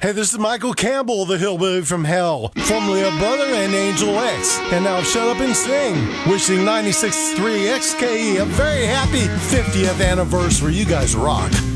Hey, this is Michael Campbell, the hillbilly from hell, formerly a brother and Angel X, and now Shut Up and Sing, wishing 96.3 XKE a very happy 50th anniversary. You guys rock.